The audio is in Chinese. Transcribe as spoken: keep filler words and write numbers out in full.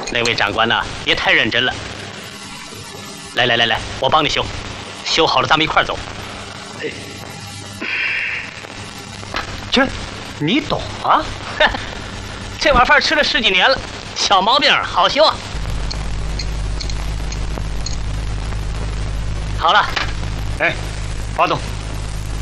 那位长官呐、啊，别太认真了。来来来来，我帮你修，修好了咱们一块儿走。 这，你懂啊？ 这碗饭吃了十几年了，小毛病好修啊。好了， 哎，华总。